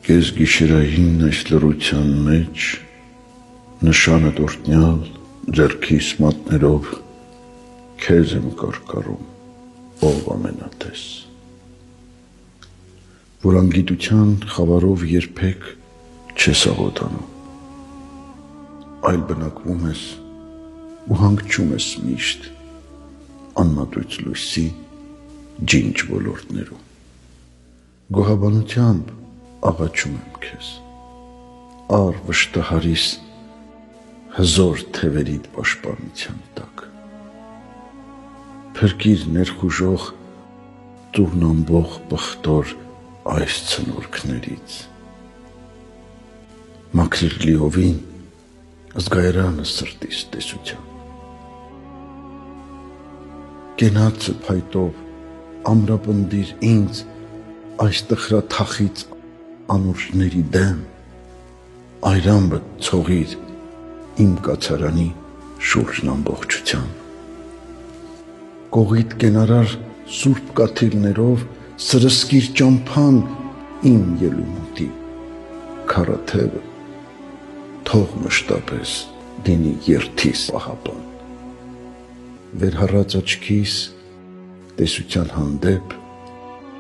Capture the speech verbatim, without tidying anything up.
Կես գիշերային այս լռության մեջ նշանը տորտնյալ ձեռքիս մատներով քեզ եմ կարկառում, ով ամենատես, որ անգիտության խավարով երբեք չես աղոթանում, այլ բնակվում ես ու հանգչում ես միշտ անմատույց լույսի ջինջ ոլորտներում, գոհաբանությամբ աղաչում եմ քեզ, առ վշտահարիս հզոր թևերիդ պաշտպանության տակ, փրկիր ներխուժող տուռնամբող պղտոր այս ցնորքներից, մաքրիր լիովին զգայարանը սրտիս տեսության, կենացը փայտով ամրապնդիր ինձ այս տխրաթախիծ անուրջների դեմ, այրամբը ցողիր իմ կացարանի շուրջն ամբողջության, կողիդ կենարար սուրբ կաթիլներով սրսկիր ճամփան իմ ելումուտի քարաթևը, թող մշտապես դինի երթիս պահապան, վերհառած աչքիս տեսության հանդեպ